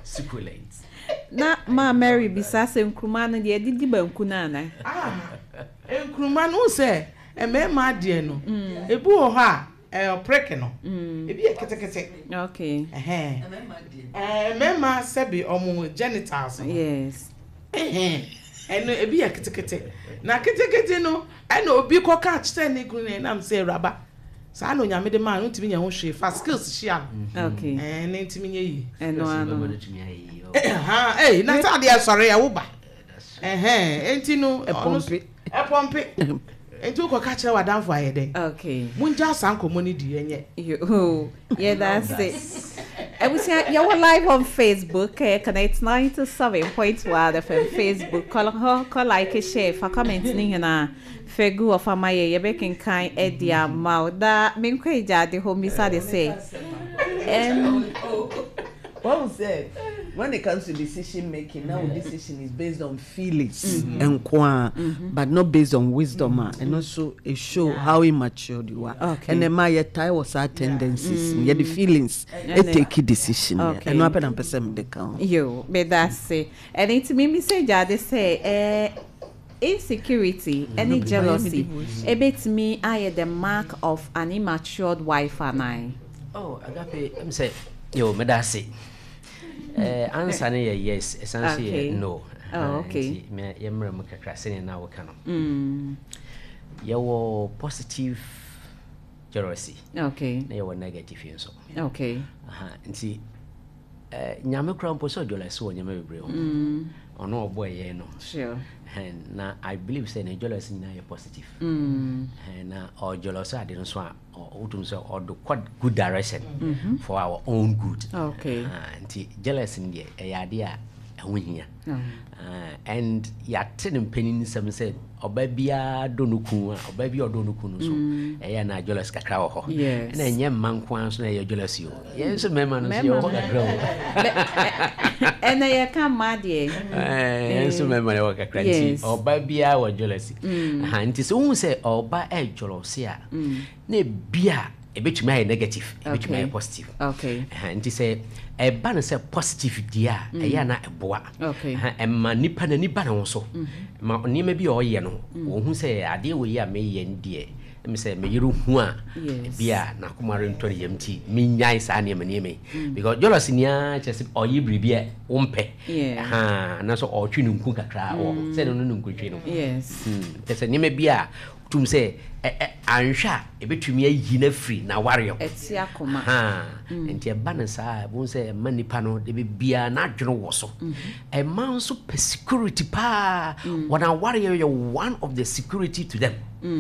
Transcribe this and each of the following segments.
succulent. Na ma Mary bisase nkruma no de didi banku na na. Nkruma no se emema de no. Ebu ho a opreke no. Ebi ekete. Okay. Emema sebi omo genitals. Yes. Eno ebi ekete. Na kete no ena obi ko catch say ne kunu na am say raba. Sa no nyame de man ntimi nya ho hwe fa skills hia. Okay. Ne ntimi nya yi. Eno ano. Na ta de asore ya wo ba. Enti no pompe. Enti ko ka kire wadanfo ayede. Okay. Munja sanko money di enye. Yeah, that's it. I was here, you're live on Facebook, Connect 97.1 FM Facebook. Call like, share, for commenting na fegu of amaye, you making kind Edia Mauda, Minkwe Jadi, home, they say. What was said? When it comes to decision making, now decision is based on feelings and but not based on wisdom, and also it show how immature you are. Okay. And then my tie was our tendencies, yeah, the feelings, it take a decision. Okay. And no happen and person the count. You, but that's it. And it's me say, they say, insecurity, any jealousy, a bit me, I am the mark of an immatured wife and I. Oh, Agape, I'm saying, yo, medasi. Answer yes, essentially no. Oh, okay. Me yemre mo kakra sene na wo kano. Yawo positive jealousy. Okay. Na yawo negative nso. Okay. Nti nyame kra mpo so jealousy wo nyame bebre ho. Ono obo ye no. Sure. Na I believe say na jealousy na ye positive. Na or jealousy ade no so a utum so or do quite good direction for our own good. Okay. Nti jealousy ndie e yade a ehun hia. And ya tenem penin sem said oba bia donuku a oba bia odonuku no so e ya na jealousy kakra wo ho. Yes. Na enye mankwan so na ye jealousy o. Ye so mema no so ye ho kakra o. And I come mad ye. So mema le wo kakra nti oba bia wo jealousy. Nti so hu say oba e jealousy a na bia e betumi ay negative, e betumi ay positive. Okay. Nti say e ba na say positive dia e ya na eboa. Okay. E ma nipa na nipa na wo so. Ma onima bi o ye no, wo hu say ade wo ye a me ye ndie. Me say me yiru hu a bia na komare ntori yamti me nyai sa na me because jealousy nia chese oyi bribia wo mpe. Na so o twi nku kakra wo. Say no nku twi no. Yes. Chese nime bia tum say ansha e betumi ayi na free na warrior etia koma enti e banasa bon say manipa no de bia na adwene wo so e man so security pa wana warrior you one of the security to them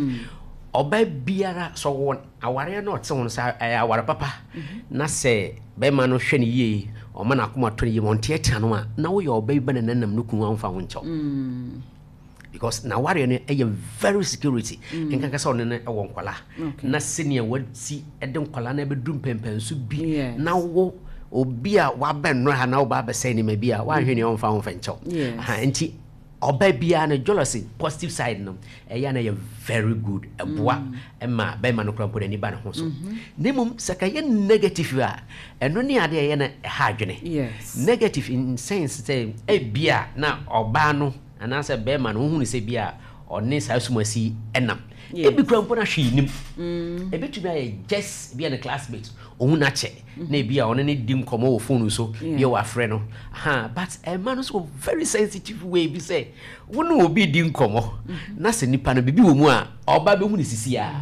oba biara so won aware na ote won say aware papa na say be man no hwe ne ye o ma na akoma to ye monte etia no a na wo ye oba bi na nanam no kun anfa wo ncho because na warrior ne very security nka kasa on ne won kwala na senior wati ede kwala na be dum pempensu bi na wo obi a wa ben no ha na wo ba be say ni ma bi a wa hwe ne on fa ncho nti oba bia na jealousy positive side no na very good eboa ma be ma no krampo ni ba na ho so nemum saka ye negative a eno ne ade ye na ha adwene negative in sense say bia na oba no anasa be ma no hu ni se bia oni sa sumasi enam ebi krampo na hwe nim ebi tumi ay just bia na classmate ohun na che na bia oni ne dim komo wo phone so ye wa frɛ no but a man so very sensitive way bi say wonu obi dim komo na se nipa no bibi wo mu a oba be hu ni sisi a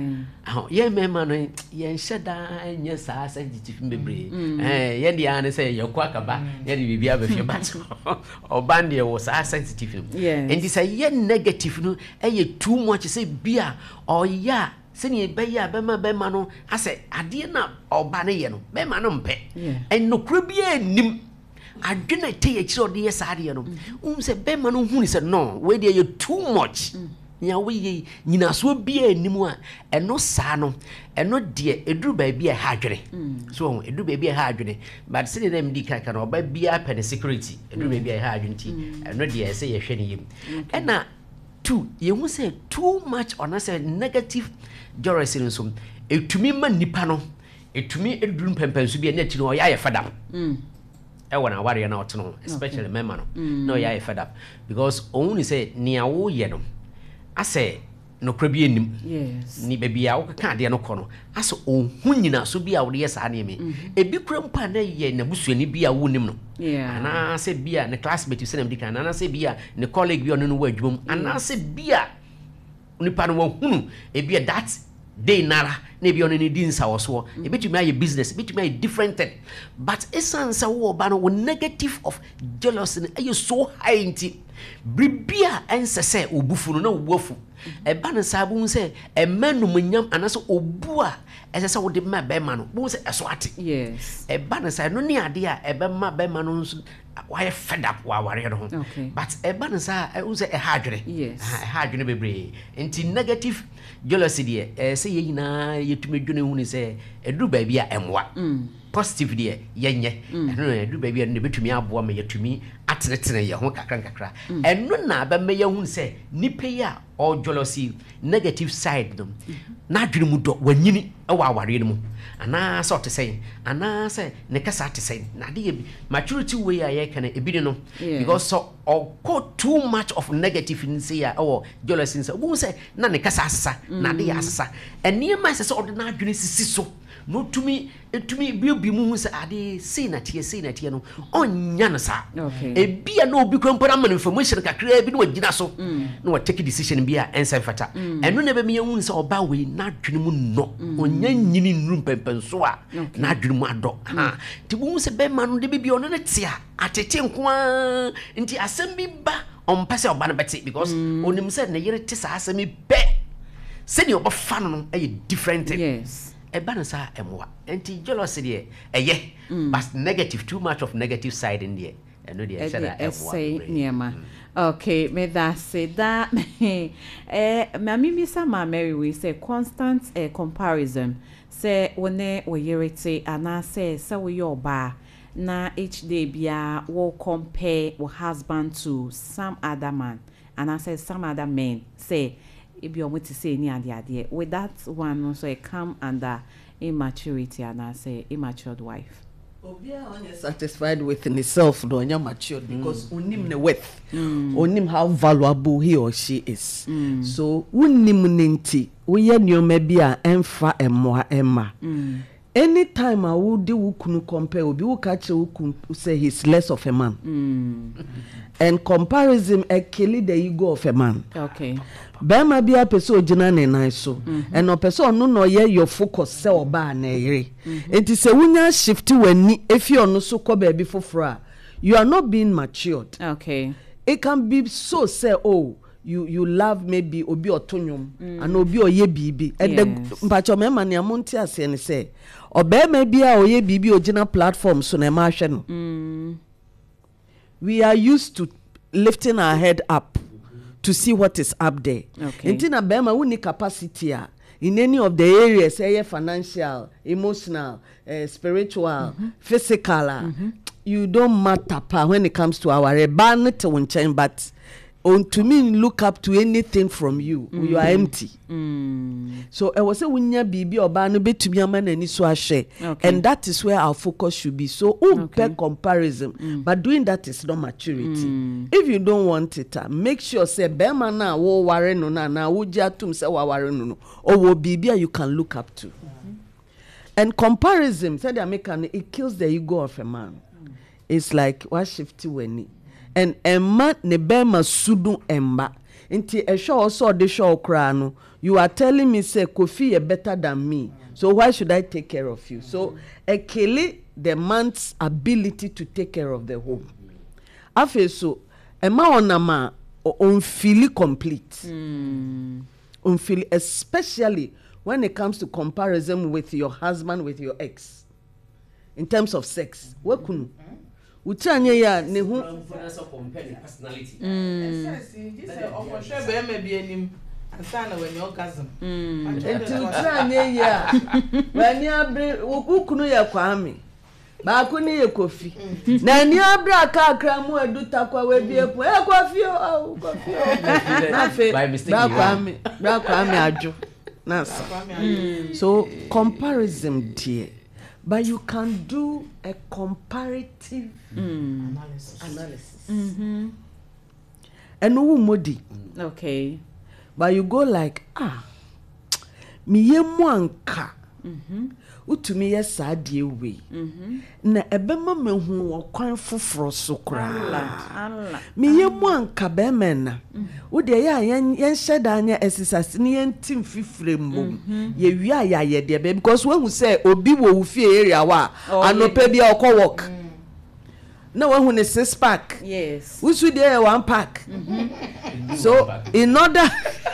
ye mema no ye nhyeda anya sa sensitive mebre ye dia na say ye kwa kaba ye di bibia ba fie but oba ndie wo sa sensitive and this ye negative no too much say bia or ya seni be ya be ma no ase ade na oba ne ye no be ma no mpe en no kura bia nim adwena te ye kire ode ye sa ade no se be ma no hu ni se no we dey too much nya we nyina so bia nim a eno sa no eno de eduru ba bia ha adwene so eduru ba bia ha adwene but seni dem di kaka no oba bia pe security eduru ba bia ha adwene ti eno de se ye hwe ne yim ena two you say too much on us negative jealousy so etumi ma nipa no etumi eduru pempensu bi na ti no ya ye fada when I worry now, especially men, no, yeah, fed up because only say near wo yenom. I say no crebi nim. Yes. Ni baby a can't dear no corner. I saw hunina so be out yes anime. A big crumpa na ye na busuani be a wunim no. Yeah. And I say beer the classmate you send them and I say beer the colleague be on no wage room and I say beer nipa no hunu e be that day nara na be on any dinsa so e be to me business be to me different thing but essence wo ba no negative of jealousy are you so high into bribia ensese obufu no na obuafu e ba no sabu se e manu munyam anaso obu a esese wo de ma be ma no bo se eso ate yes e ba no sa no ni ade a e be ma be ma no why fed up wa ware no but e ba no sa e say e hadwere yes e hadwere bebre enti negative jealousy de say ye nyina yetumi dwene hu ni say edu ba bia emwa positive de yenye eno edu ba bia ne betumi aboa me yetumi atenetene ye ho kakra eno na ba me ye hu say nipa ya or jealousy negative side them na dwene mu do wanyini e wa aware no mu ana so to say ana say ne kasa to say na de maturity way ya can e bi no because so or too much of negative in say or jealousy say wo say na ne kasa asasa na de asasa enie ma say so ordinary dwene sisi so no tumi bi mu say ade say na tie no onya no sa e bia no obi kwempara man information kakra bi no wagina so no wa take decision bia ensa fata eno na be me hu say oba we na dwene mu no onya nyini nuru pempenso a na dwene mu ado ha ti bu say be ma no de bi ono na tia atete nko nti asem bi ba on pese oba no beti because onim say na yere ti sa asem be say ni oba fa no e different thing yes Ebanasa emwa. Enti jealousy de eye but negative too much of negative side in there. No dey say emwa. Okay, me that say that mami misa ma Mary we say constant comparison. Say when we yerete ana say we yoba na each day bia wo compare your husband to some other man and I say some other men say if you want to say any idea with that one also it come under immaturity and I say immatured wife. Obia only satisfied with himself no nya matured because unim ne worth unim how valuable he or she is so unim nenti uye nyoma bia emfa emmoa emma anytime I would do kunu compare obi wo ka kire wo say he's less of a man and comparison kill the ego of a man. Okay. Bema bia pese ogina ne nan so and no pese ono no ye your focus se oba na ere enti se wunya shift wani efi ono so ko ba bi foforo you are not being matured. Okay. It can be so say oh you love maybe obi otonyom and obi oye bibi and the mpacho mema ne amonti ase ne say obema bia oye bibi ogina platform so na ma hwe no we are used to lifting our head up to see what is up there. Okay. Intina bema uni capacity in any of the areas, financial, emotional, spiritual, physical. You don't matter when it comes to our rebellion to one but to me look up to anything from you. You are empty. So I was say wunya bibi oba no betumi amana ni so ahwe and that is where our focus should be. So comparison but doing that is not maturity. If you don't want it make sure say bema na wo ware no na wo ji atum say wo ware no or wo bibi you can look up to. And comparison said the American it kills the ego of a man. It's like what shifty weni and emma ne bema sudu emba nti e show also the show kra no you are telling me say Kofi is better than me so why should I take care of you? So a kill the man's ability to take care of the home afi so emma onama on feel complete on feel especially when it comes to comparison with your husband with your ex in terms of sex wakunu utanye ya ne hu personality okwhwe be ma bi anim asana when orgasm utanye ya wani abre ukunu ya kwame ba kunu ye Kofi na ni abre akakra mu eduta kwa we bi epo Kofi o Kofi na fe ba kwame ajo na so comparison dear but you can do a comparative analysis. And no modi. Okay. But you go like, me ye mwanka. Utumi ye sadie we. Na ebema me hu wo kwan foforo so kra. Me ye mwanka be men. Wo de ya yen hyeda anya esisase ne yen tim fifre mbom. Ye wi aya ye de be because when we say obi wo ufie area wa anopa bia okọ work. Na when ne 6 pack. Yes. We should there 1 pack. So in order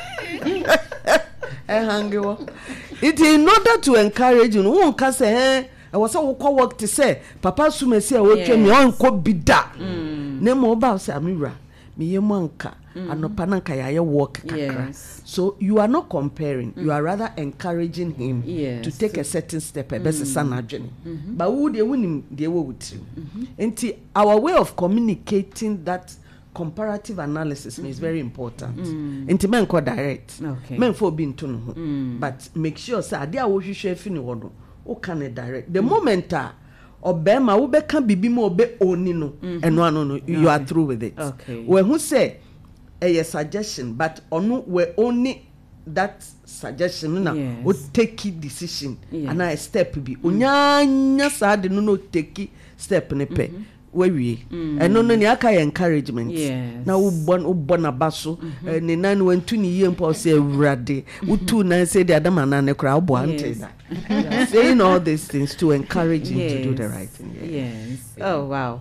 it in order to encourage you, won ka say I was so work to say papa sumesi a wotwa me on ko bida na mo ba say amira me ye manka anopa na nka ya work kakra. So you are not comparing, you are rather encouraging him to take a certain step best sana adwene. But who dey win dey wo with you. Enti our way of communicating that comparative analysis is very important. Enti men ko direct. Men for be into no. But make sure say ade a wo hwehwe fi ne wo no o can direct. The moment obema wo be kan bibi mo obe oni no eno ano no you are through with it. When who say a suggestion but onu we only that suggestion na o take decision and a step bi onyanya sa de no take step ne pe we and no ni aka encouragement na wo bon abaso ni nan wantu ni ye mpo say awurade utu na say the adam na ne kra wo ante saying all these things to encourage him to do the right thing. Oh wow.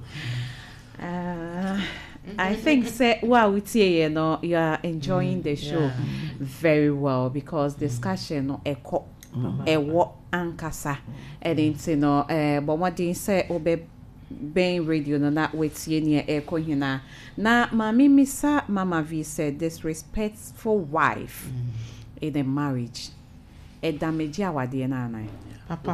I think say wow we see you are enjoying the show very well because discussion no echo ewo ankasa and it's no but what did say obe Ben radio no na wetie ne echo hina na mama misa mama V said disrespectful wife in a marriage e damage awade na anan papa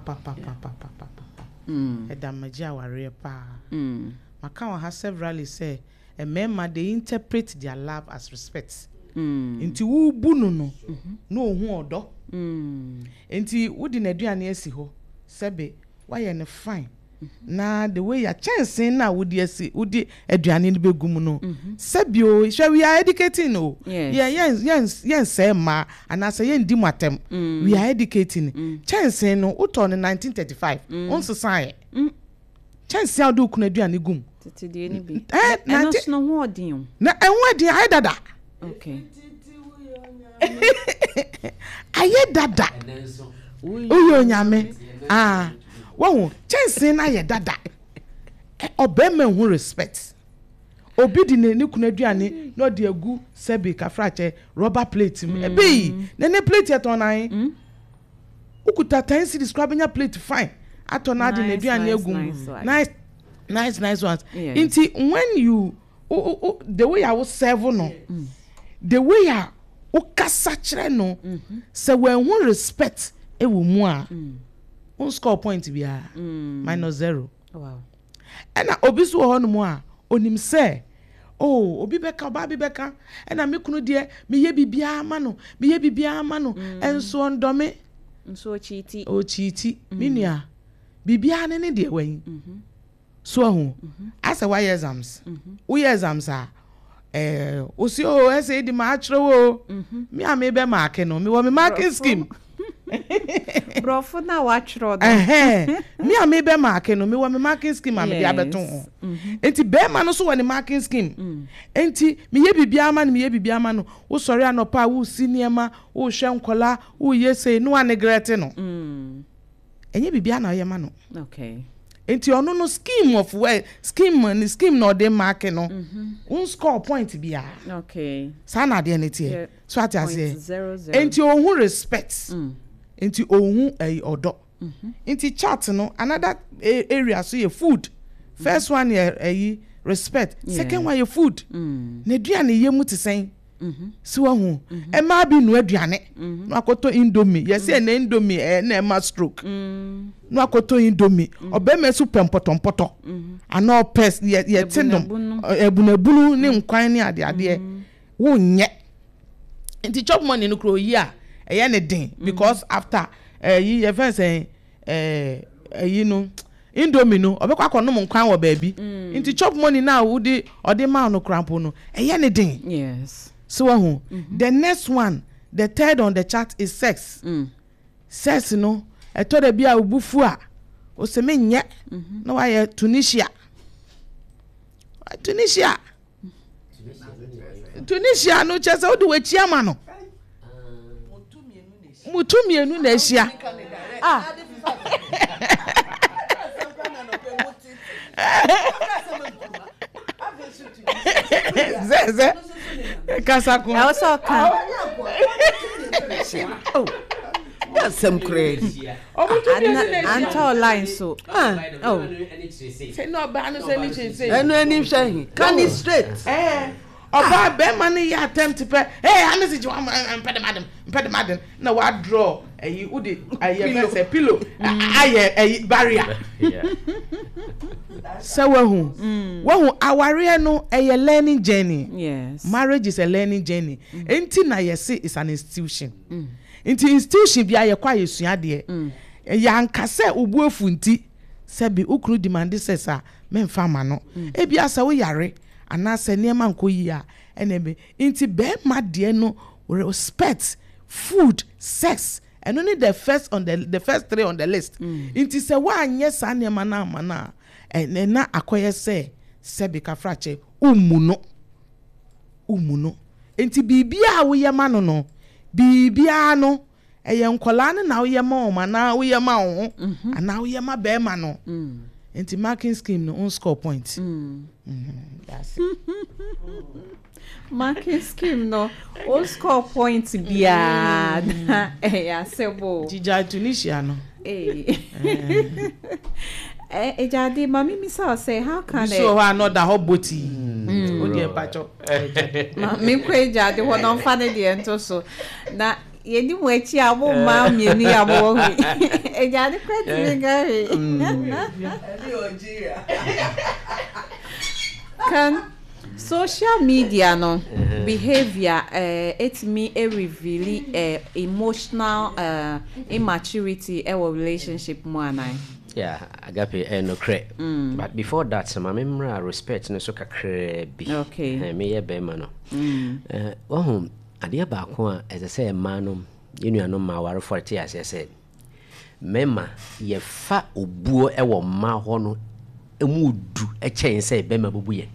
e damage aware pa maka wa severally say a member they interpret their love as respect nti wo bu no hu odo nti wo di na aduane asi ho sebe why ne fine na the way ya chance na wudi aduane no begum no sebio we are educating no yes say ma and say yen di matem we are educating chance no uto no 1935 on society chance ya do kuna aduane gum titi ni bi na no ho odin na enwa di ai dada okay aye dada uyo nyame Wow, chance na ye dada. Obema hu respect. Obi di ne kuna aduane no de agu sebi ka frache rubber plate mi. Ebe ne plate eton nan. Ukuta tan si describe nya plate fine. Aton na de ne aduane agu. Nice ones. Inti when you the way I was serve no. The way I o kasa kire no. Se we hu respect e wo mu a. On score point bia -0. Wow. And obi so ho no mo a onim say obi beka ba bi beka and me kunu de me ye bibia ma no enso ondome nso chiti me nua bibia ne de wan so ho asa why exams we exams o si ese di ma akere wo me a me be mark no me wo me marking scheme Brofo na watchro me a me be mark no me wa me marking scheme am dey abeton enti be ma no so wa ni marking scheme enti me ye bibia ma no wo sori anopa wo siniema wo hwe nkola wo yese no anegrete no enye bibia na ye ma no okay enti ono no scheme of where scheme no dey mark no un score point bia okay sa na dey netie so ati ase enti ohun respect enti ohun odo enti chat no another area so ye food first one ye respect second one ye food na aduane ye mu tesen so ohun e ma bi nu aduane no akoto indomie ye say na indomie na e ma stroke no akoto indomie obeme su pempotompoto ana pes ye tindom ebunabunu ne nkwan ne ade wo nye enti chop money no kro yi a eye ne den because after ye fence you know Indomie no obekwa kono mo nkwan wo baabi nti chop money na wo di ode ma no krampo no eye ne den yes so wahu the next one the third on the chart is sex sex no eto da bia obufu a o se menye na wa ye Tunisia no chese o de we chiama no mutumienu na ehia Zeze Kasakun I also can That's some crazy. Anto line so oh say no ba no say ni say Any say can it straight oba be man ya attempt pe anesi ji mpede madam na wa draw ayi udi ayi pillow ayi barrier so wahu aware no a learning journey yes marriage is a learning journey enti na yesi is an institution enti institution bia ye kwa yesua de ya nkase obuefu nti se bi ukru demand sesa memfa ma no e bia sa wo yare ana se niema nkoyi a enebe inti be made no respect food sex and only the first three on the list inti se wa anye sa niema na mana na akoye se bi ka frache umuno inti bibia wo yema no bibia no eye nkola na wo yema o ma na wo yema o ana wo yema be ma no inti marking scheme no on score point that's it. marking scheme no on score point bia ya sebo Jija Tunisia no Ejadi mami misa say how can so another hoboti o de pacho me ko ejadi ho don fa ne de ento so na yeni mo echi abo ma mienu ya bo hu ejadi kwetimi gari can social media no behavior it me reveal emotional immaturity in relationship mo anai yeah agape no cre but before that some memra respect no so kakre bi okay me ye be ma no home ade ba ko a as I say man no no ma ware 40 as I said mema ye fa obuo e wo ma ho no emu du e chen say be ma bubu ye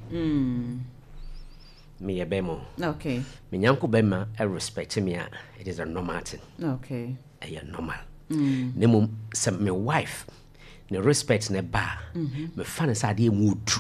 me ye be mo okay me nyanko be ma e respect me a it is a normal thing okay e normal nemo some my wife ne respect ne ba me fan sa de emu du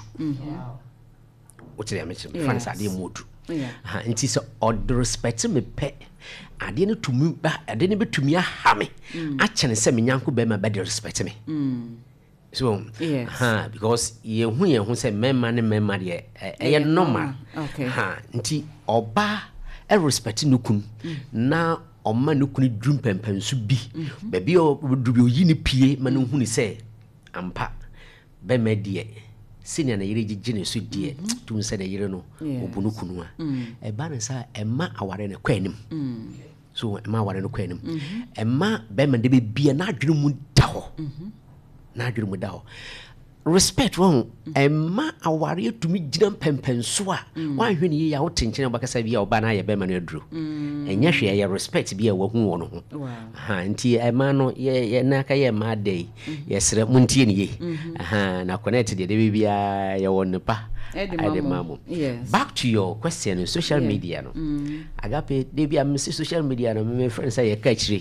what they mention me fan sa de emu du ha nti so od respect me pe ade ne tumi ba ade ne betumi aha me a chene se me nyanko be ma be de respect me so ha because ye hu se memma ne memma de e normal okay ha nti oba e respect no kun na oma no kun drum pempen so bi ba bi o dubi o yini pie ma no hu ni se ampa be ma de senior na yire gigine so de tum se na yire no obunu kunu a e ba na sa e ma aware na kwanim so e ma aware no kwanim e ma be ma de be bia na adwene mu da ho na adwene mu da ho respect won e ma aware tumi gina pempen so a wan hwe ni ya wotenkyene bakasa bia oba na ye be ma no aduru enya hwe ye respect bia wo hu wono ho ha nti e ma no ye na ka ye ma dai ye sere muntie ni ye na connect de bia ye won pa edemamu back to your question social media no agape de bia me social media no me friends say ye ka chire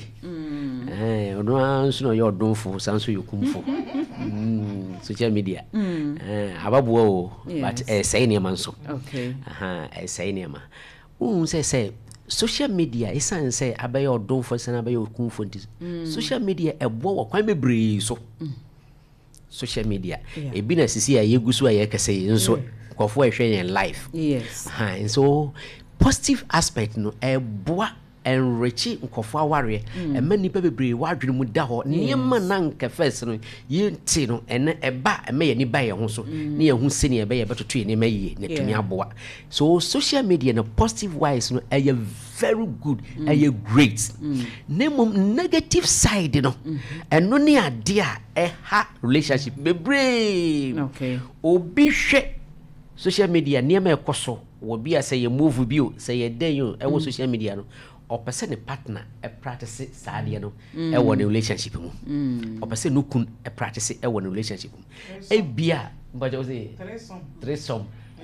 ono anso no ye odonfo sanso ye kumfo social media ababuo o but say ne manso okay say ne ma say social media isan say abaye odonfo san abaye kumfo nti social media ebo wo kwan bebre so social media e bi na sisi ya yegusu aye kase nso kofo ehwe yen life yes and so positive aspect no eboa enrichi nkofo aware ema nipa bebre wadwene mu da ho niema na nka first no yenti no ene eba ema ye ni ba ye ho so ne ye hu sene eba ye betoto ye ne mayi ne tumi aboa so social media no positive wise no are very good are great name negative side no eno ne ade a ha relationship bebre obi hwe social media niema ekoso wo bia say ye move bio say ye den yo e wo social media no o person ne partner e practice saade no e wo ne relationship mu o person no kun e practice e wo ne relationship mu e bia mbaje o say threesome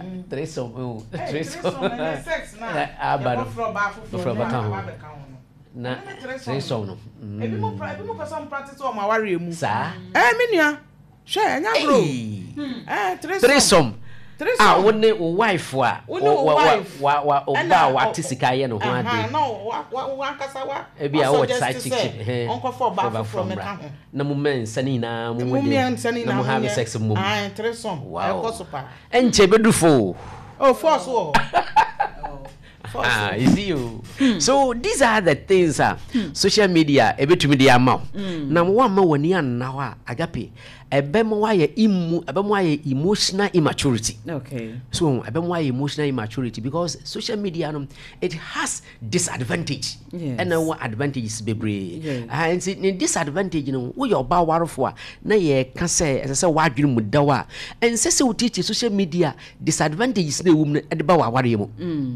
sex na abaro from na threesome no ebi mo person practice o ma ware mu sa menua hwe anya bro threesome wone o wife wa oba tisika ye no ho ade wa ankasa wa e bia wo side chick onko for ba from me ka ho na mo men sani na mo de mo have sex mo threesome e ko so pa enche bedufo force wo you see you. So these are the things social media ebetumi dia ma na mo ma wani anna agape ebem wa ye emotional immaturity. Okay. So ebem wa emotional immaturity because social media it has disadvantage and what advantages bebre and the disadvantage we your ba warfo na ye ka say wadwene mu dawa and say we teach social media disadvantages na wum e ba wa ware mu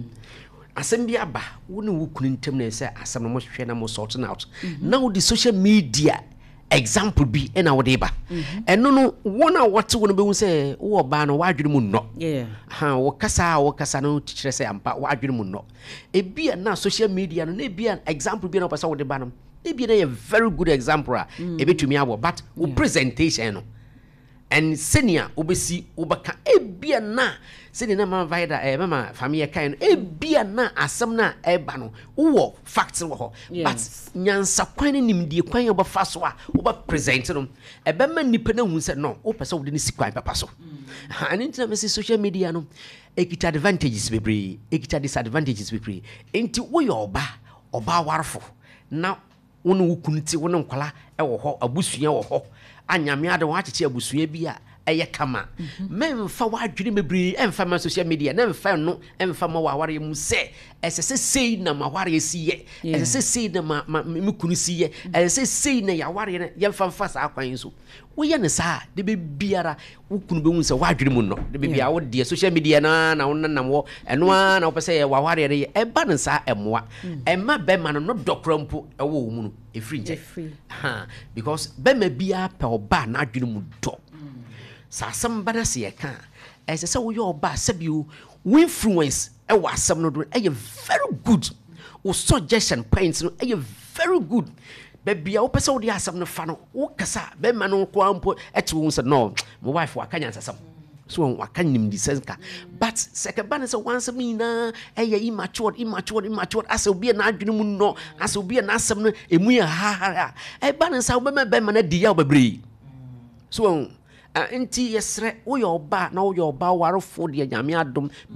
asem bia ba woni wo kunu ntem na say asem no mo hwe na mo sort out now the social media example bi na wo de ba eno no wona wote wo no be hu say wo ba no wadwene mu no wo kasa no kire say ampa wadwene mu no e bia na social media no na bia example bi na pesa wo de ba no e bia na a very good example e betumi abo but wo presentation no and senior obesi obaka e bia na senior na ma vida mama family kan e bia na asem na e ba no wo facts wo ho but nyansa kwan ni nimdie kwan oba fa so a oba present no e be ma nipa na hu se no o pese wo de ni sikwan papa so and internet social media no ekita advantages bebre ekita disadvantages bebre enti wo yo oba warfo na wono wukunti wono nkwala e wo ho abusua wo ho anyame ade wa akyeche abusua bi a eye kama memfa wadwene mebri emfa ma social media na emfa no emfa ma waware mu se esese sei na ma ware siye esese sei na ma mekunu siye esese sei na ya ware na yemfa mfa sa akwan so wo ye ne sa de be biara wo kunu be hu se wadwene mu no de be bia wo de social media na wo nanam wo eno a na wo pese ya waware re e ba ne sa emoa emma be ma no dokrampo e wo mu no efri nje because be ma bia pe oba na adwene mu do sa asem bana se yeka ese se wo yo oba sabio wo influence e wa asem no do e very good wo suggestion points no e very good bebia wo pese wo de asem no fa no wo kasa be ma no ko ampo e te wo se no my wife wa kanya asem so wa kanyim di senka but sekebana se once me na e immature asa obi na adwene mu no asa obi na asem no emu ya ha e ba na sa wo be ma na di ya obebre so enti yesre wo yo ba na wo yo ba warefo de nyame adom